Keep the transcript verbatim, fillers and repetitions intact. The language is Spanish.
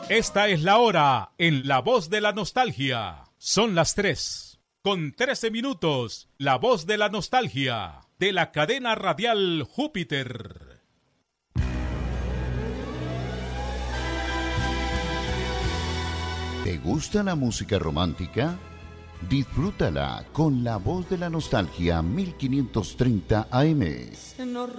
Esta es la hora en La Voz de la Nostalgia. Son las tres, con trece minutos. La Voz de la Nostalgia, de la cadena radial Júpiter. ¿Te gusta la música romántica? Disfrútala con La Voz de la Nostalgia mil quinientos treinta A M. Se nos